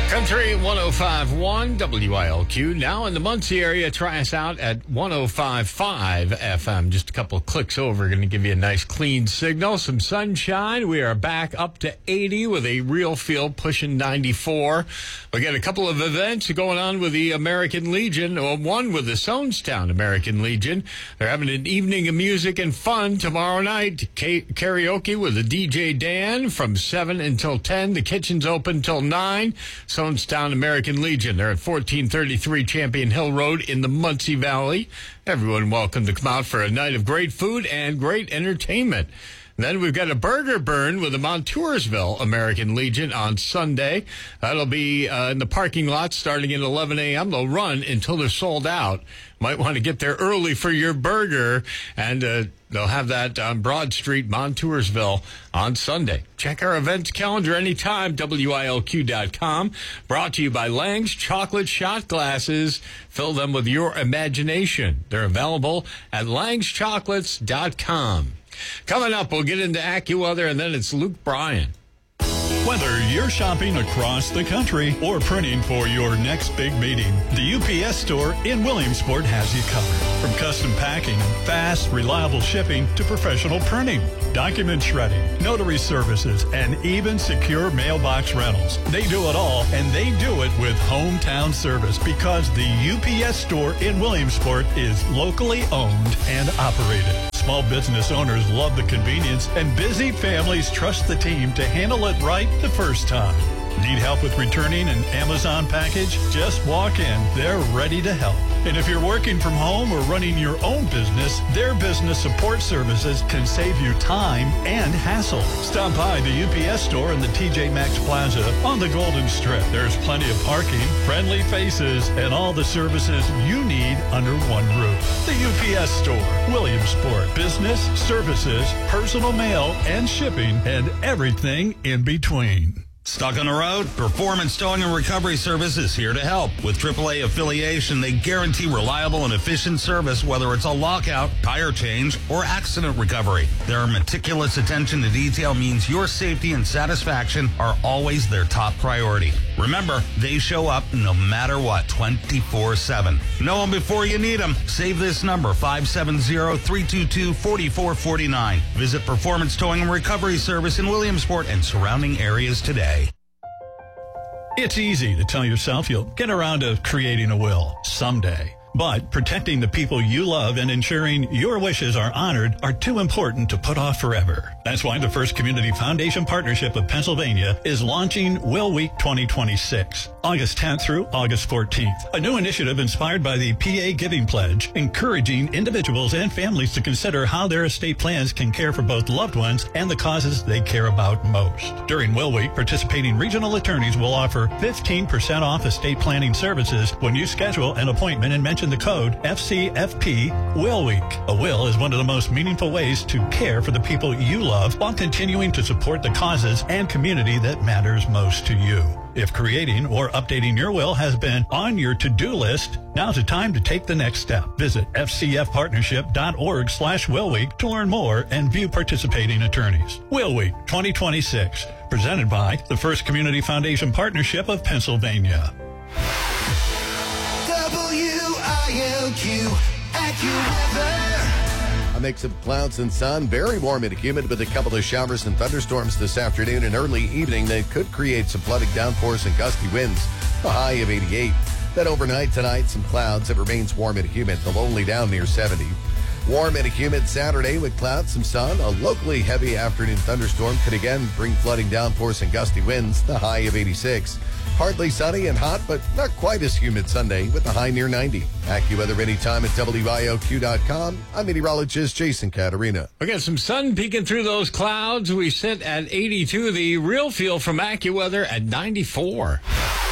Country 105.1 WILQ. Now in the Muncie area, try us out at 105.5 FM. Just a couple of clicks over. Going to give you a nice clean signal. Some sunshine. We are back up to 80 with a real feel pushing 94. We got a couple of events going on with the American Legion. One with the Sonestown American Legion. They're having an evening of music and fun tomorrow night. Karaoke with the DJ Dan from 7 until 10. The kitchen's open till 9. Sonestown American Legion. They're at 1433 Champion Hill Road in the Muncie Valley. Everyone welcome to come out for a night of great food and great entertainment. Then we've got a burger burn with the Montoursville American Legion on Sunday. That'll be in the parking lot starting at 11 a.m. They'll run until they're sold out. Might want to get there early for your burger. And they'll have that on Broad Street, Montoursville, on Sunday. Check our events calendar anytime, WILQ.com. Brought to you by Lang's Chocolate Shot Glasses. Fill them with your imagination. They're available at langschocolates.com. Coming up, we'll get into AccuWeather, and then it's Luke Bryan. Whether you're shopping across the country or printing for your next big meeting, the UPS store in Williamsport has you covered. From custom packing and fast, reliable shipping to professional printing, document shredding, notary services, and even secure mailbox rentals. They do it all, and they do it with hometown service because the UPS store in Williamsport is locally owned and operated. Small business owners love the convenience, and busy families trust the team to handle it right the first time. Need help with returning an Amazon package? Just walk in. They're ready to help. And if you're working from home or running your own business, their business support services can save you time and hassle. Stop by the UPS store in the TJ Maxx Plaza on the Golden Strip. There's plenty of parking, friendly faces, and all the services you need under one roof. The UPS store, Williamsport. Business, services, personal mail, and shipping, and everything in between. Stuck on the road? Performance Towing and Recovery Service is here to help. With AAA affiliation, they guarantee reliable and efficient service, whether it's a lockout, tire change, or accident recovery. Their meticulous attention to detail means your safety and satisfaction are always their top priority. Remember, they show up no matter what, 24/7. Know them before you need them. Save this number, 570-322-4449. Visit Performance Towing and Recovery Service in Williamsport and surrounding areas today. It's easy to tell yourself you'll get around to creating a will someday. But protecting the people you love and ensuring your wishes are honored are too important to put off forever. That's why the First Community Foundation Partnership of Pennsylvania is launching Will Week 2026, August 10th through August 14th. A new initiative inspired by the PA Giving Pledge, encouraging individuals and families to consider how their estate plans can care for both loved ones and the causes they care about most. During Will Week, participating regional attorneys will offer 15% off estate planning services when you schedule an appointment and mention the code FCFP Will Week. A will is one of the most meaningful ways to care for the people you love while continuing to support the causes and community that matters most to you. If creating or updating your will has been on your to-do list, now's the time to take the next step. Visit fcfpartnership.org/Will Week to learn more and view participating attorneys. Will Week 2026, presented by the First Community Foundation Partnership of Pennsylvania. WILQ AccuWeather. A mix of clouds and sun, very warm and humid with a couple of showers and thunderstorms this afternoon and early evening that could create some flooding downpours and gusty winds. A high of 88. Then overnight tonight, some clouds. It remains warm and humid. The low only down near 70. Warm and humid Saturday with clouds, some sun. A locally heavy afternoon thunderstorm could again bring flooding downpours and gusty winds. The high of 86. Partly sunny and hot, but not quite as humid Sunday with the high near 90. AccuWeather anytime at WILQ.com. I'm meteorologist Jason Caterina. We got some sun peeking through those clouds. We sit at 82. The real feel from AccuWeather at 94.